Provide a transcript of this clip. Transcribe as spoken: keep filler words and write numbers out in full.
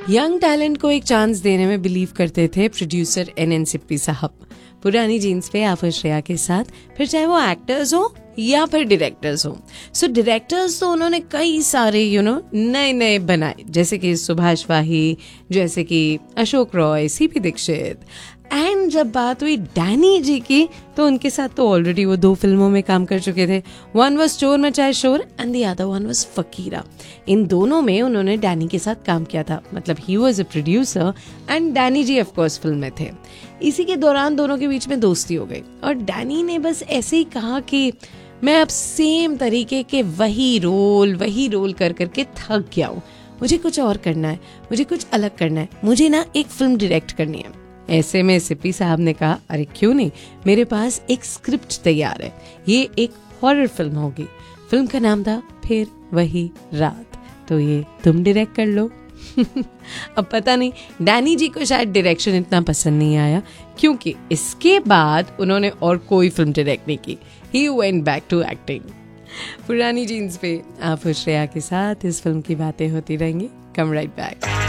Young talent को एक chance देने में बिलीव करते थे प्रोड्यूसर एन एन सिप्पी साहब। पुरानी जीन्स पे आफर श्रेया के साथ, फिर चाहे वो एक्टर्स हो या फिर डायरेक्टर्स हो। सो डायरेक्टर्स तो उन्होंने कई सारे यू नो नए नए बनाए, जैसे कि सुभाष वाही, जैसे कि अशोक रॉय, सीपी दीक्षित। एंड जब बात हुई डैनी जी की, तो उनके साथ तो ऑलरेडी वो दो फिल्मों में काम कर चुके थे। वन वाज चोर मचाए शोर and the other one was फकीरा। इन दोनों में उन्होंने डैनी के साथ काम किया था, मतलब he was a producer and Danny ji of course film में थे। इसी के दौरान दोनों के बीच में दोस्ती हो गई और डैनी ने बस ऐसे ही कहा कि मैं अब सेम तरीके के वही रोल वही रोल कर करके थक गया हूँ, मुझे कुछ और करना है, मुझे कुछ अलग करना है, मुझे ना एक फिल्म डायरेक्ट करनी है। ऐसे में सिप्पी साहब ने कहा, अरे क्यों नहीं, मेरे पास एक स्क्रिप्ट तैयार है, ये एक हॉरर फिल्म होगी। फिल्म का नाम था फिर वही रात, तो ये तुम डायरेक्ट कर लो। अब पता नहीं डैनी जी को शायद डायरेक्शन इतना पसंद नहीं आया, क्योंकि इसके बाद उन्होंने और कोई फिल्म डायरेक्ट नहीं की। He went back to acting. पुरानी जीन्स पे आप श्रेया के साथ इस फिल्म की बातें होती रहेंगी। कम राइट बैक।